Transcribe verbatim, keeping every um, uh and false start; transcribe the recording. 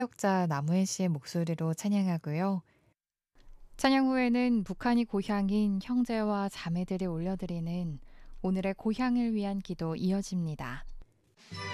사역자 남우혜 씨의 목소리로 찬양하고요. 찬양 후에는 북한이 고향인 형제와 자매들이 올려드리는 오늘의 고향을 위한 기도 이어집니다.